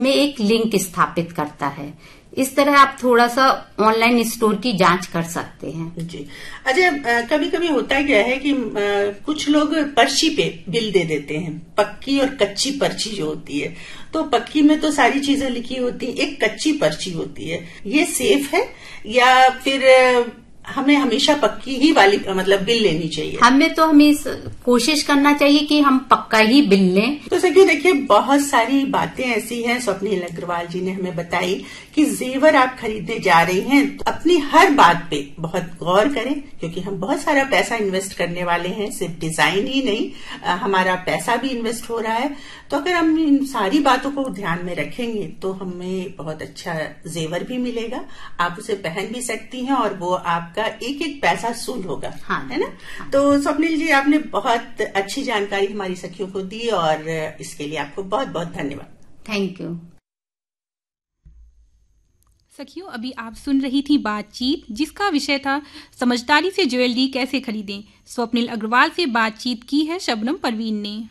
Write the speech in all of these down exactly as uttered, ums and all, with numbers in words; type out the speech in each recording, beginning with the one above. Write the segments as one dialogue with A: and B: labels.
A: में एक लिंक स्थापित करता है। इस तरह आप थोड़ा सा ऑनलाइन स्टोर की जांच कर सकते हैं।
B: जी। अच्छा, कभी कभी होता क्या है कि आ, कुछ लोग पर्ची पे बिल दे देते हैं, पक्की और कच्ची पर्ची जो होती है। तो पक्की में तो सारी चीजें लिखी होती है, एक कच्ची पर्ची होती है, ये सेफ है या फिर हमें हमेशा पक्की ही वाली मतलब बिल लेनी चाहिए?
A: हमें तो हमें कोशिश करना चाहिए कि हम पक्का ही बिल लें।
B: तो सखियों देखिए, बहुत सारी बातें ऐसी हैं स्वप्निल अग्रवाल जी ने हमें बताई कि जेवर आप खरीदने जा रही हैं तो अपनी हर बात पे बहुत गौर करें, क्योंकि हम बहुत सारा पैसा इन्वेस्ट करने वाले हैं, सिर्फ डिजाइन ही नहीं, हमारा पैसा भी इन्वेस्ट हो रहा है। तो अगर हम इन सारी बातों को ध्यान में रखेंगे तो हमें बहुत अच्छा जेवर भी मिलेगा, आप उसे पहन भी सकती हैं और वो आपका एक एक पैसा सूल होगा।
A: हाँ,
B: है ना? हाँ। तो स्वप्निल जी, आपने बहुत अच्छी जानकारी हमारी सखियों को दी और इसके लिए आपको बहुत बहुत धन्यवाद।
A: Thank you.
C: सखियों, अभी आप सुन रही थी बातचीत जिसका विषय था समझदारी से ज्वेलरी कैसे खरीदें। स्वप्निल अग्रवाल से बातचीत की है शबनम परवीन ने।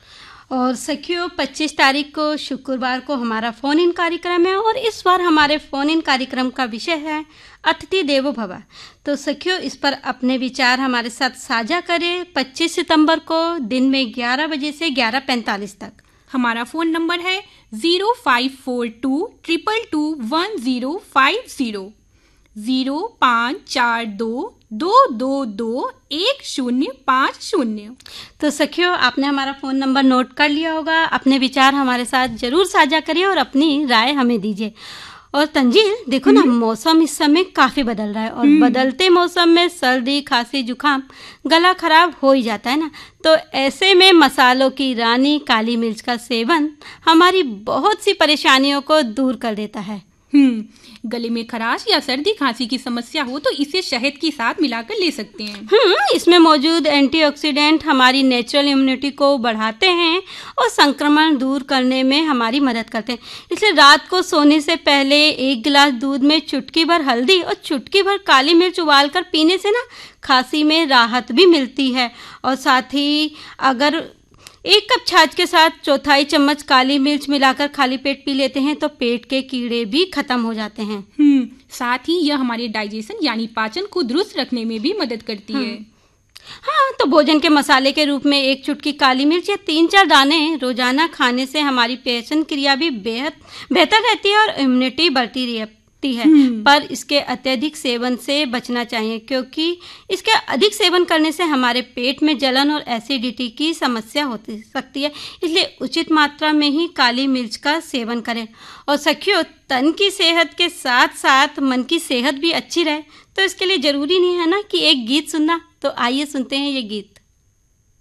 D: और सखियों, पच्चीस तारीख को शुक्रवार को हमारा फोन इन कार्यक्रम है और इस बार हमारे फोन इन कार्यक्रम का विषय है अतिथि देवो भव। तो सखियों, इस पर अपने विचार हमारे साथ साझा करें पच्चीस सितंबर को दिन में ग्यारह बजे से ग्यारह पैंतालीस तक।
C: हमारा फोन नंबर है zero five four to triple two one zero five zero, zero पाँच चार दो दो दो दो एक शून्य पाँच शून्य।
D: तो सखियों, आपने हमारा फ़ोन नंबर नोट कर लिया होगा। अपने विचार हमारे साथ जरूर साझा करिए और अपनी राय हमें दीजिए। और तंजील, देखो ना, मौसम इस समय काफ़ी बदल रहा है और बदलते मौसम में सर्दी, खांसी, जुकाम, गला खराब हो ही जाता है ना। तो ऐसे में मसालों की रानी काली मिर्च का सेवन हमारी बहुत सी परेशानियों को दूर कर देता है।
C: हम्म गले में खराश या सर्दी खांसी की समस्या हो तो इसे शहद के साथ मिलाकर ले सकते हैं।
D: हम्म इसमें मौजूद एंटीऑक्सीडेंट हमारी नेचुरल इम्यूनिटी को बढ़ाते हैं और संक्रमण दूर करने में हमारी मदद करते हैं। इसलिए रात को सोने से पहले एक गिलास दूध में चुटकी भर हल्दी और चुटकी भर काली मिर्च उबालकर पीने से ना खांसी में राहत भी मिलती है। और साथ ही अगर एक कप छाछ के साथ चौथाई चम्मच काली मिर्च मिलाकर खाली पेट पी लेते हैं तो पेट के कीड़े भी खत्म हो जाते हैं।
C: हम्म साथ ही यह हमारे डाइजेशन यानी पाचन को दुरुस्त रखने में भी मदद करती है।
D: हाँ, तो भोजन के मसाले के रूप में एक चुटकी काली मिर्च या तीन चार दाने रोजाना खाने से हमारी पाचन क्रिया भी बेहद बेहतर रहती है और इम्यूनिटी बढ़ती रहती है। पर इसके अत्यधिक सेवन से बचना चाहिए, क्योंकि इसके अधिक सेवन करने से हमारे पेट में जलन और एसिडिटी की समस्या हो सकती है। इसलिए उचित मात्रा में ही काली मिर्च का सेवन करें। और सखियों, तन की सेहत के साथ साथ मन की सेहत भी अच्छी रहे तो इसके लिए जरूरी नहीं है ना कि एक गीत सुनना। तो आइए सुनते हैं ये गीत।